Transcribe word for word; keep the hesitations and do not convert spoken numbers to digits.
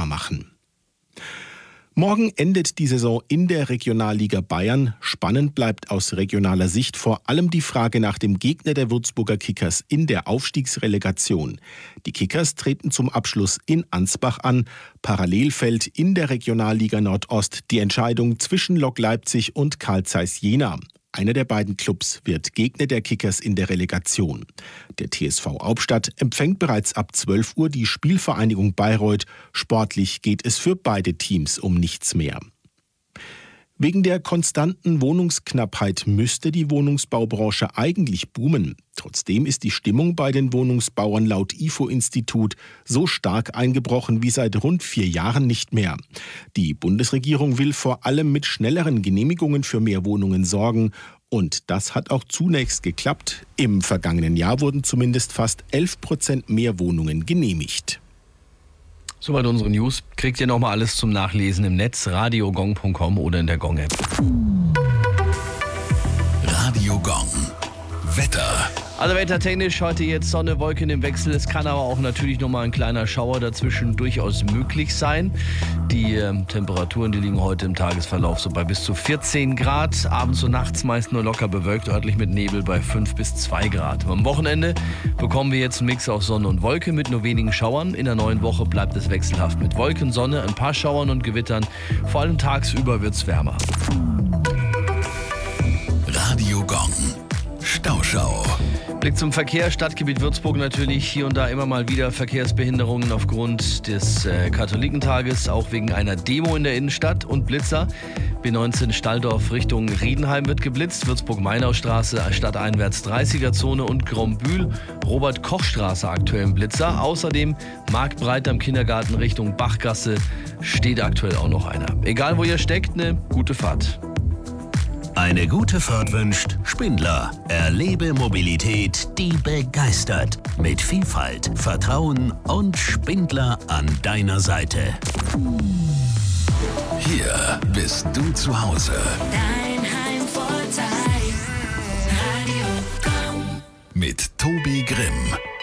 klar machen. Morgen endet die Saison in der Regionalliga Bayern. Spannend bleibt aus regionaler Sicht vor allem die Frage nach dem Gegner der Würzburger Kickers in der Aufstiegsrelegation. Die Kickers treten zum Abschluss in Ansbach an. Parallel fällt in der Regionalliga Nordost die Entscheidung zwischen Lok Leipzig und Carl Zeiss Jena. Einer der beiden Clubs wird Gegner der Kickers in der Relegation. Der T S V Hauptstadt empfängt bereits ab zwölf Uhr die Spielvereinigung Bayreuth. Sportlich geht es für beide Teams um nichts mehr. Wegen der konstanten Wohnungsknappheit müsste die Wohnungsbaubranche eigentlich boomen. Trotzdem ist die Stimmung bei den Wohnungsbauern laut I F O-Institut so stark eingebrochen wie seit rund vier Jahren nicht mehr. Die Bundesregierung will vor allem mit schnelleren Genehmigungen für mehr Wohnungen sorgen. Und das hat auch zunächst geklappt. Im vergangenen Jahr wurden zumindest fast elf Prozent mehr Wohnungen genehmigt. Soweit unsere News. Kriegt ihr nochmal alles zum Nachlesen im Netz, radiogong punkt com oder in der Gong-App. Radio Gong. Wetter. Also wettertechnisch heute jetzt Sonne, Wolken im Wechsel. Es kann aber auch natürlich nochmal ein kleiner Schauer dazwischen durchaus möglich sein. Die äh, Temperaturen, die liegen heute im Tagesverlauf so bei bis zu vierzehn Grad. Abends und nachts meist nur locker bewölkt, örtlich mit Nebel bei fünf bis zwei Grad. Am Wochenende bekommen wir jetzt einen Mix aus Sonne und Wolke mit nur wenigen Schauern. In der neuen Woche bleibt es wechselhaft mit Wolken, Sonne, ein paar Schauern und Gewittern. Vor allem tagsüber wird es wärmer. Radio Gong. Stauschau. Blick zum Verkehr. Stadtgebiet Würzburg natürlich hier und da immer mal wieder Verkehrsbehinderungen aufgrund des äh, Katholikentages, auch wegen einer Demo in der Innenstadt und Blitzer. B neunzehn Stalldorf Richtung Riedenheim wird geblitzt, Würzburg-Mainau-Straße, stadteinwärts dreißiger-Zone und Grombühl, Robert-Koch-Straße aktuell im Blitzer. Außerdem Marktbreit am Kindergarten Richtung Bachgasse steht aktuell auch noch einer. Egal wo ihr steckt, eine gute Fahrt. Eine gute Fahrt wünscht Spindler. Erlebe Mobilität, die begeistert. Mit Vielfalt, Vertrauen und Spindler an deiner Seite. Hier bist du zu Hause. Dein Heimvorteil. Radio Gong. Mit Tobi Grimm.